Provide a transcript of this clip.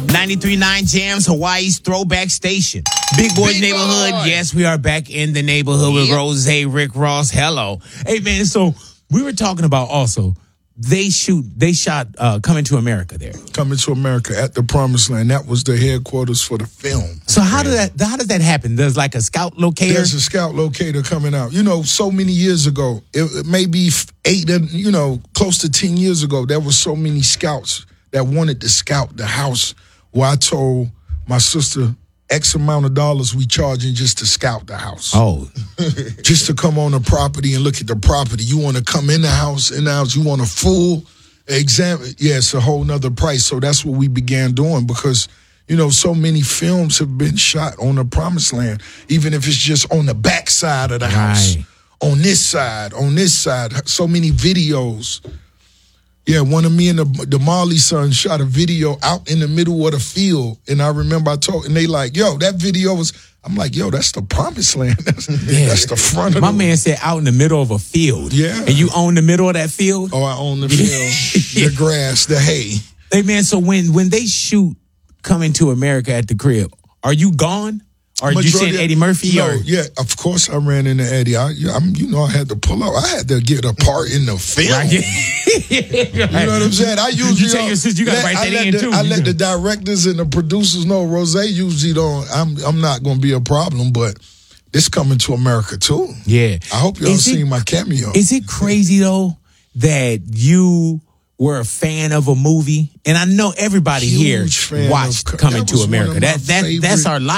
93.9 Jams, Hawaii's throwback station. Big Boys Neighborhood. Yes, we are back in the neighborhood with Rose, Rick Ross. Hello. Hey, man, so we were talking about also, they shot Coming to America there. Coming to America at the Promised Land. That was the headquarters for the film. So how does that happen? There's like a scout locator? There's a scout locator coming out. You know, so many years ago, it maybe 8, close to 10 years ago, there were so many scouts that wanted to scout the house where I told my sister X amount of dollars we charging just to scout the house. Oh. Just to come on the property and look at the property. You want to come in the house, you want a full exam. Yeah, it's a whole nother price. So that's what we began doing because, so many films have been shot on the Promised Land, even if it's just on the back side of the house, on this side, so many videos. Yeah, one of me and the Marley sons shot a video out in the middle of the field. And I remember and they like, yo, that video was, I'm like, yo, that's the Promised Land. That's the front of My man said out in the middle of a field. Yeah. And you own the middle of that field? Oh, I own the field, the grass, the hay. Hey, man, so when they shoot Coming to America at the crib, are you gone? Or you seen Eddie Murphy? No, yeah, of course I ran into Eddie. I had to pull up. I had to get a part in the film. Right. You know what I'm saying? I usually you tell your sister you got to write that in too. I let the directors and the producers know. Rose usually don't. I'm not going to be a problem, but this Coming to America too. Yeah, I hope y'all seen my cameo. Is it crazy though that you were a fan of a movie, and I know everybody here watched Coming to America. That's our life.